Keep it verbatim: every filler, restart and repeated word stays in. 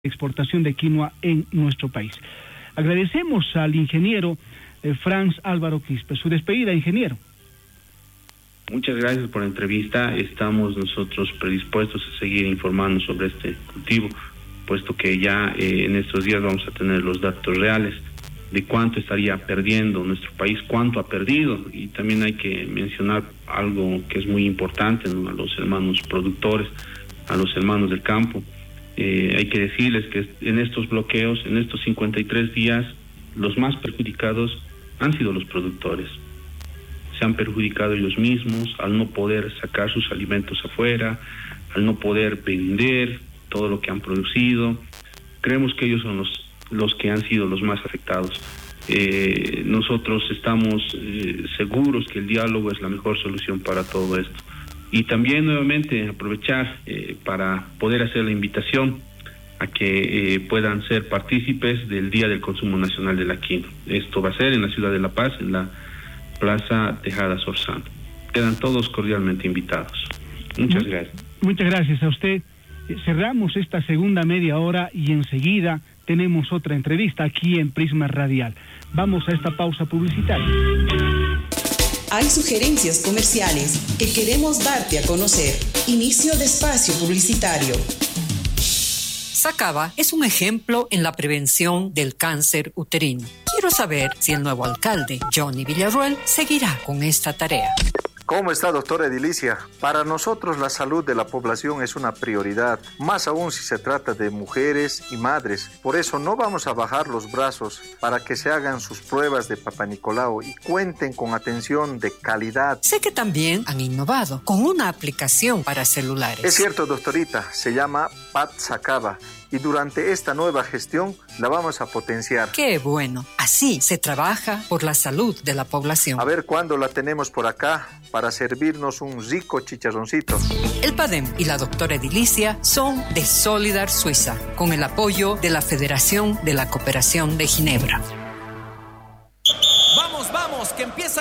exportación de quinoa en nuestro país. Agradecemos al ingeniero eh, Franz Álvaro Quispe. Su despedida, ingeniero. Muchas gracias por la entrevista. Estamos nosotros predispuestos a seguir informando sobre este cultivo, puesto que ya eh, en estos días vamos a tener los datos reales de cuánto estaría perdiendo nuestro país, cuánto ha perdido, y también hay que mencionar algo que es muy importante, ¿no?, a los hermanos productores, a los hermanos del campo. Eh, hay que decirles que en estos bloqueos, en estos cincuenta y tres días, los más perjudicados han sido los productores. Se han perjudicado ellos mismos al no poder sacar sus alimentos afuera, al no poder vender todo lo que han producido. Creemos que ellos son los, los que han sido los más afectados. Eh, nosotros estamos eh, seguros que el diálogo es la mejor solución para todo esto. Y también nuevamente aprovechar eh, para poder hacer la invitación a que eh, puedan ser partícipes del Día del Consumo Nacional de la Quinoa. Esto va a ser en la ciudad de La Paz, en la Plaza Tejada Sorzano. Quedan todos cordialmente invitados. Muchas gracias. Muchas gracias a usted. Cerramos esta segunda media hora y enseguida tenemos otra entrevista aquí en Prisma Radial. Vamos a esta pausa publicitaria. Hay sugerencias comerciales que queremos darte a conocer. Inicio de espacio publicitario. Sacaba es un ejemplo en la prevención del cáncer uterino. Quiero saber si el nuevo alcalde, Johnny Villarroel, seguirá con esta tarea. ¿Cómo está, doctora Edilicia? Para nosotros la salud de la población es una prioridad, más aún si se trata de mujeres y madres. Por eso no vamos a bajar los brazos para que se hagan sus pruebas de Papá Nicolau y cuenten con atención de calidad. Sé que también han innovado con una aplicación para celulares. Es cierto, doctorita, se llama Pat Sacaba. Y durante esta nueva gestión la vamos a potenciar. ¡Qué bueno! Así se trabaja por la salud de la población. A ver cuándo la tenemos por acá para servirnos un rico chicharroncito. El PADEM y la doctora Edilicia son de Solidar Suiza, con el apoyo de la Federación de la Cooperación de Ginebra. ¡Vamos, vamos! ¡Que empieza